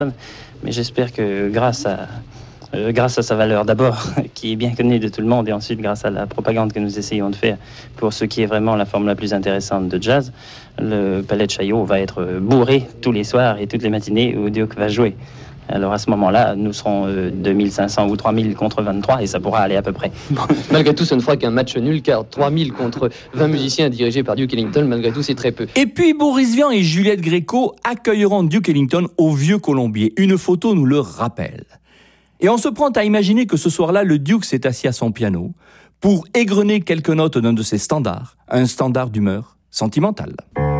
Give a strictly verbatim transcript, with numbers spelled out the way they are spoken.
Mais j'espère que grâce à, euh, grâce à sa valeur d'abord, qui est bien connue de tout le monde, et ensuite grâce à la propagande que nous essayons de faire pour ce qui est vraiment la forme la plus intéressante de jazz, le Palais de Chaillot va être bourré tous les soirs et toutes les matinées où Duke va jouer. Alors à ce moment-là, nous serons euh, deux mille cinq cents ou trois mille contre vingt-trois et ça pourra aller à peu près. Malgré tout, ce ne fera qu'un match nul car trois mille contre vingt musiciens dirigés par Duke Ellington, malgré tout, c'est très peu. Et puis Boris Vian et Juliette Gréco accueilleront Duke Ellington au Vieux Colombier. Une photo nous le rappelle. Et on se prend à imaginer que ce soir-là, le Duke s'est assis à son piano pour égrener quelques notes d'un de ses standards, un standard d'humeur sentimentale.